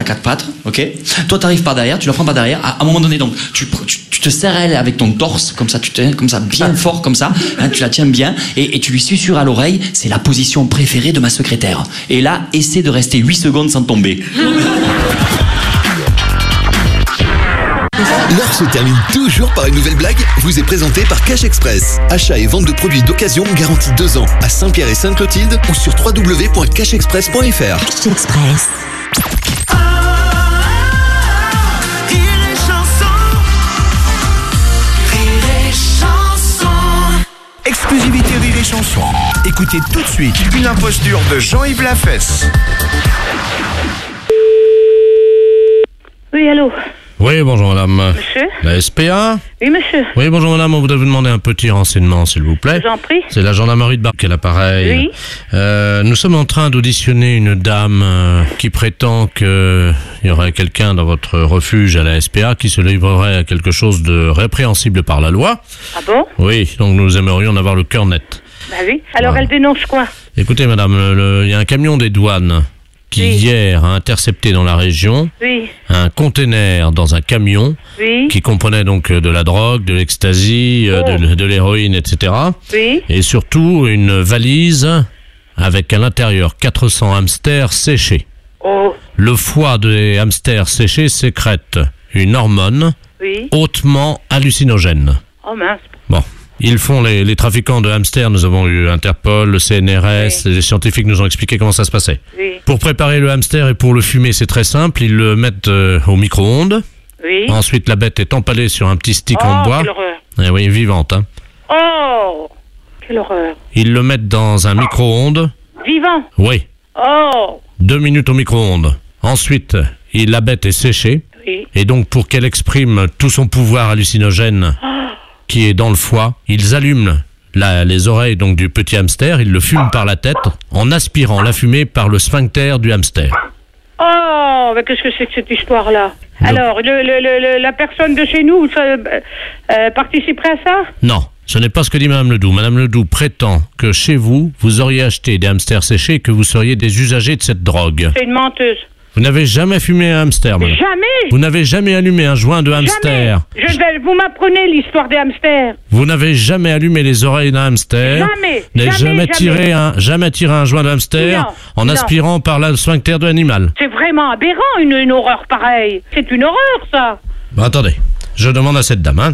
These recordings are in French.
quatre pattes, ok. Toi, t'arrives par derrière, tu la prends par derrière. À un moment donné, donc, tu te serres elle avec ton torse, comme ça, bien fort, comme ça. Hein, tu la tiens bien et tu lui susurres à l'oreille. C'est la position préférée de ma secrétaire. Et là, essaie de rester 8 secondes sans tomber. L'heure se termine toujours par une nouvelle blague. Vous est présentée par Cash Express. Achat et vente de produits d'occasion garantie 2 ans à Saint-Pierre et Sainte-Clotilde ou sur www.cashexpress.fr. Cash Express. Exclusivité Rire et Chanson. Écoutez tout de suite une imposture de Jean-Yves Lafesse. Oui, allô? Oui, bonjour madame. Monsieur? La SPA? Oui, monsieur. Oui, bonjour madame, on voudrait vous demander un petit renseignement, s'il vous plaît. Je vous en prie. C'est la gendarmerie de Bar qui est l'appareil. Oui. Nous sommes en train d'auditionner une dame qui prétend qu'il y aurait quelqu'un dans votre refuge à la SPA qui se livrerait à quelque chose de répréhensible par la loi. Ah bon? Oui, donc nous aimerions en avoir le cœur net. Bah oui. Alors Voilà. elle dénonce quoi? Écoutez madame, il y a un camion des douanes qui Oui. hier a intercepté dans la région Oui. un container dans un camion Oui. qui comprenait donc de la drogue, de l'ecstasy, de l'héroïne, etc. Oui. Et surtout une valise avec à l'intérieur 400 hamsters séchés. Oh. Le foie des hamsters séchés sécrète une hormone Oui. hautement hallucinogène. Oh mince. Bon. Ils font les trafiquants de hamsters, nous avons eu Interpol, le CNRS, Oui. les scientifiques nous ont expliqué comment ça se passait. Oui. Pour préparer le hamster et pour le fumer, c'est très simple, ils le mettent au micro-ondes. Oui. Ensuite, la bête est empalée sur un petit stick en Oh, bois. quelle horreur. Eh oui, vivante. Hein. Oh. Quelle horreur. Ils le mettent dans un micro-ondes. Vivant. Oui, Oh. 2 minutes au micro-ondes. Ensuite, la bête est séchée. Oui. Et donc, pour qu'elle exprime tout son pouvoir hallucinogène qui est dans le foie, ils allument les oreilles donc du petit hamster, ils le fument par la tête en aspirant la fumée par le sphincter du hamster. Oh. Mais qu'est-ce que c'est que cette histoire-là? Le- Alors, la personne de chez nous participerait à ça? Non, ce n'est pas ce que dit Madame Ledoux. Madame Ledoux prétend que chez vous, vous auriez acheté des hamsters séchés et que vous seriez des usagers de cette drogue. C'est une menteuse. Vous n'avez jamais fumé un hamster, madame. Jamais. Vous n'avez jamais allumé un joint de hamster. Jamais. Vous m'apprenez l'histoire des hamsters. Vous n'avez jamais allumé les oreilles d'un hamster. Jamais. Vous n'avez jamais tiré un joint de hamster Non, en non. aspirant par le sphincter de l'animal. C'est vraiment aberrant, une horreur pareille. C'est une horreur, ça. Bon, attendez, je demande à cette dame, hein.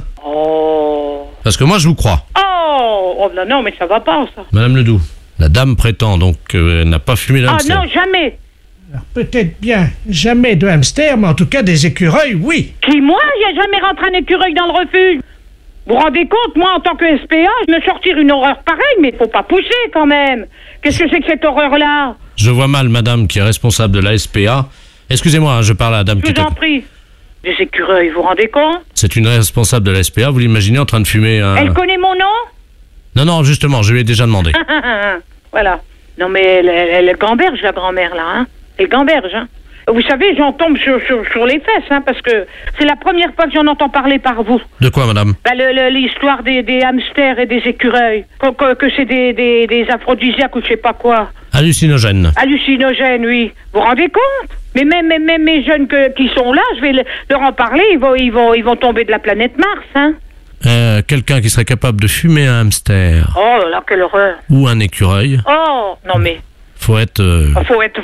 Oh. Parce que moi, je vous crois. Oh, non, mais ça va pas, ça. Madame Ledoux, la dame prétend donc qu'elle n'a pas fumé le Ah hamster. non, jamais. Peut-être bien jamais de hamster, mais en tout cas des écureuils, oui. Qui, moi, j'ai jamais rentré un écureuil dans le refuge. Vous vous rendez compte, moi, en tant que SPA, me sortir une horreur pareille, mais faut pas pousser, quand même. Qu'est-ce que c'est que cette horreur-là? Je vois mal madame qui est responsable de la SPA. Excusez-moi, hein, je parle à la dame Je qui vous est... en prie. Des écureuils, vous vous rendez compte? C'est une responsable de la SPA, vous l'imaginez en train de fumer un... Elle connaît mon nom? Non, justement, je lui ai déjà demandé. Voilà. Non, mais elle gamberge, la grand-mère, là, hein. Elle gamberge, hein. Vous savez, j'en tombe sur les fesses, hein, parce que c'est la première fois que j'en entends parler par vous. De quoi, madame? Bah, l'histoire des hamsters et des écureuils. Que c'est des aphrodisiaques ou je sais pas quoi. Hallucinogène. Hallucinogènes, oui. Vous vous rendez compte? Mais même mes jeunes qui sont là, je vais leur en parler, ils vont tomber de la planète Mars, hein. Quelqu'un qui serait capable de fumer un hamster Oh là là, quelle horreur. ou un écureuil, Oh, non mais... faut être... Faut être...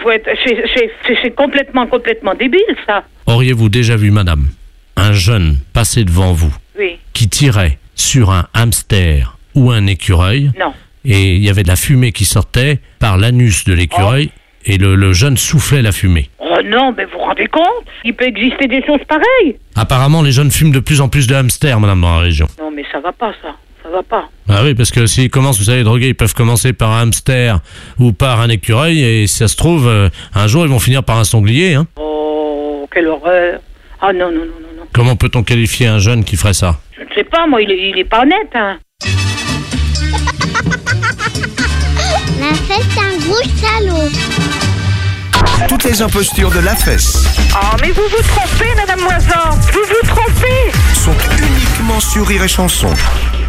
C'est complètement débile, ça. Auriez-vous déjà vu, madame, un jeune passer devant vous Oui. qui tirait sur un hamster ou un écureuil Non. et il y avait de la fumée qui sortait par l'anus de l'écureuil et le jeune soufflait la fumée? Oh non, mais vous vous rendez compte? Il peut exister des choses pareilles. Apparemment, les jeunes fument de plus en plus de hamsters, madame, dans la région. Non, mais ça va pas, ça. Ça va pas. Ah oui, parce que s'ils commencent, vous savez, droguer, ils peuvent commencer par un hamster ou par un écureuil et si ça se trouve, un jour, ils vont finir par un sanglier, hein. Oh, quelle horreur. Ah non. Comment peut-on qualifier un jeune qui ferait ça? Je ne sais pas, moi, il est pas honnête, hein. La fesse, un gros salaud. Toutes les impostures de Lafesse Oh, mais vous vous trompez, Madame Moisan. Vous vous trompez. sont uniquement sur Rire et Chanson.